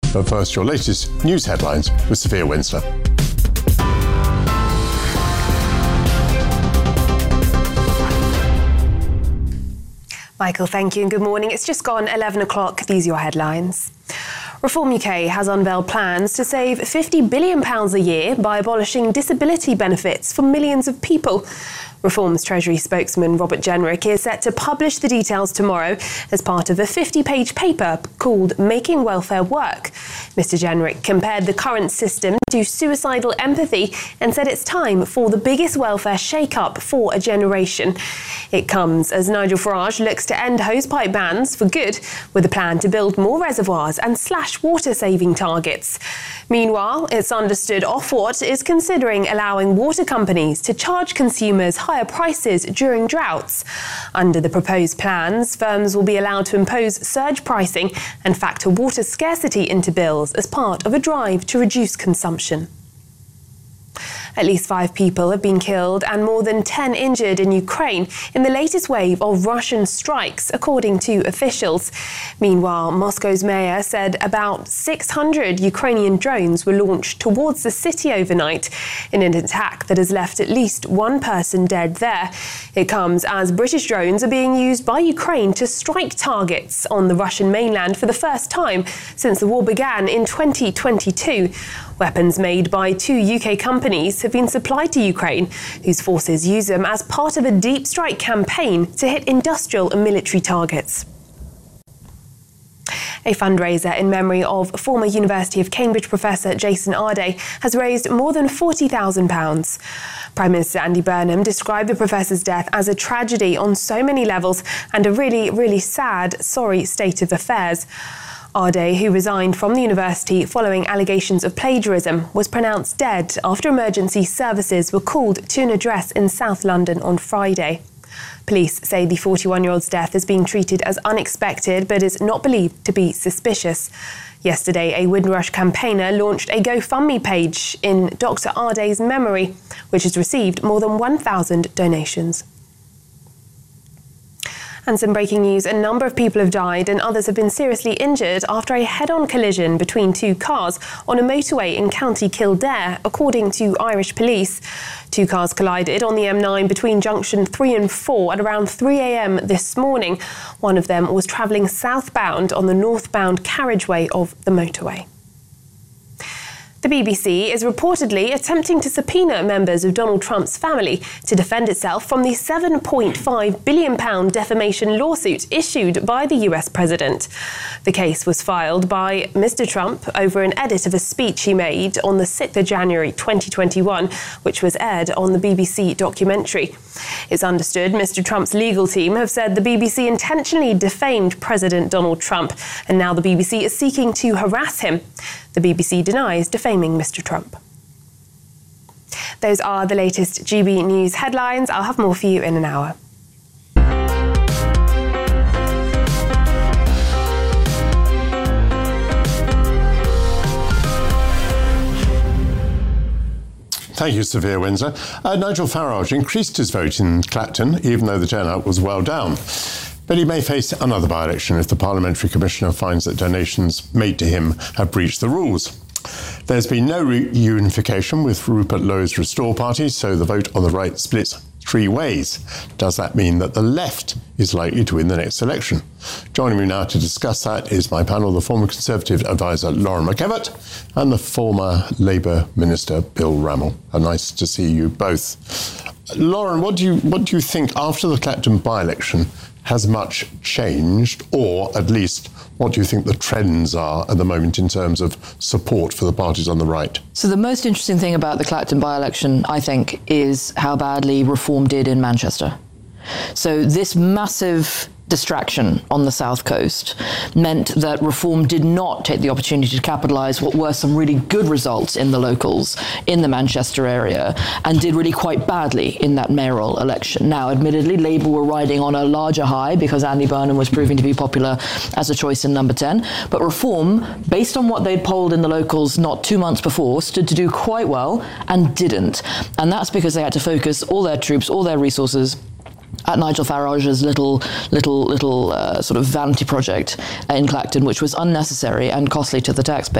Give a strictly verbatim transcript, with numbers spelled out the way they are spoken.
But first, your latest news headlines with Sophia Winsler. Michael, thank you and good morning. It's just gone eleven o'clock. These are your headlines. Reform U K has unveiled plans to save fifty billion pounds a year by abolishing disability benefits for millions of people. Reform's Treasury spokesman Robert Jenrick is set to publish the details tomorrow as part of a fifty-page paper called Making Welfare Work. Mister Jenrick compared the current system to suicidal empathy and said it's time for the biggest welfare shake-up for a generation. It comes as Nigel Farage looks to end hosepipe bans for good with a plan to build more reservoirs and slash water-saving targets. Meanwhile, it's understood Ofwat is considering allowing water companies to charge consumers higher prices during droughts. Under the proposed plans, firms will be allowed to impose surge pricing and factor water scarcity into bills as part of a drive to reduce consumption. At least five people have been killed and more than ten injured in Ukraine in the latest wave of Russian strikes, according to officials. Meanwhile, Moscow's mayor said about six hundred Ukrainian drones were launched towards the city overnight in an attack that has left at least one person dead there. It comes as British drones are being used by Ukraine to strike targets on the Russian mainland for the first time since the war began in twenty twenty-two. Weapons made by two U K companies have been supplied to Ukraine, whose forces use them as part of a deep strike campaign to hit industrial and military targets. A fundraiser in memory of former University of Cambridge professor Jason Arday has raised more than forty thousand pounds. Prime Minister Andy Burnham described the professor's death as a tragedy on so many levels and a really, really sad, sorry state of affairs. Arday, who resigned from the university following allegations of plagiarism, was pronounced dead after emergency services were called to an address in South London on Friday. Police say the forty-one-year-old's death is being treated as unexpected but is not believed to be suspicious. Yesterday, a Windrush campaigner launched a GoFundMe page in Doctor Arday's memory, which has received more than one thousand donations. And some breaking news, a number of people have died and others have been seriously injured after a head-on collision between two cars on a motorway in County Kildare, according to Irish police. Two cars collided on the M nine between junction three and four at around three a.m. this morning. One of them was travelling southbound on the northbound carriageway of the motorway. The B B C is reportedly attempting to subpoena members of Donald Trump's family to defend itself from the seven point five billion pounds defamation lawsuit issued by the U S president. The case was filed by Mister Trump over an edit of a speech he made on the sixth of January twenty twenty-one, which was aired on the B B C documentary. It's understood Mister Trump's legal team have said the B B C intentionally defamed President Donald Trump, and now the B B C is seeking to harass him. The B B C denies defaming Mister Trump. Those are the latest G B News headlines. I'll have more for you in an hour. Thank you, Sophia Winsler. Uh, Nigel Farage increased his vote in Clacton, even though the turnout was well down. But he may face another by-election if the Parliamentary Commissioner finds that donations made to him have breached the rules. There's been no reunification with Rupert Lowe's Restore Party, so the vote on the right splits three ways. Does that mean that the left is likely to win the next election? Joining me now to discuss that is my panel, the former Conservative advisor Lauren McEvatt and the former Labour Minister Bill Rammell. Uh, nice to see you both. Lauren, what do you what do you think after the Clacton by-election? Has much changed, or at least what do you think the trends are at the moment in terms of support for the parties on the right? So the most interesting thing about the Clacton by-election, I think, is how badly Reform did in Manchester. So this massive distraction on the South Coast meant that Reform did not take the opportunity to capitalise what were some really good results in the locals in the Manchester area, and did really quite badly in that mayoral election. Now, admittedly, Labour were riding on a larger high because Andy Burnham was proving to be popular as a choice in number ten, but Reform, based on what they'd polled in the locals not two months before, stood to do quite well and didn't. And that's because they had to focus all their troops, all their resources at Nigel Farage's little, little, little uh, sort of vanity project in Clacton, which was unnecessary and costly to the taxpayer.